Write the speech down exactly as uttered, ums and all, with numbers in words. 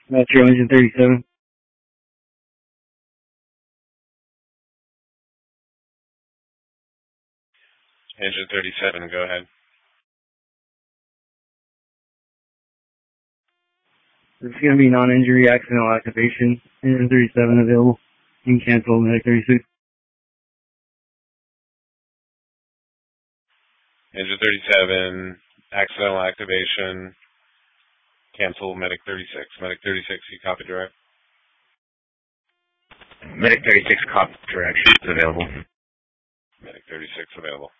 Metro Engine thirty-seven. Engine thirty-seven, go ahead. This is going to be non-injury accidental activation. Engine thirty-seven available. You can cancel Medic thirty-six. Engine thirty-seven, accidental activation, cancel Medic thirty-six. Medic thirty-six, you copy direct? Medic thirty-six, copy direct. It's available. Medic thirty-six available.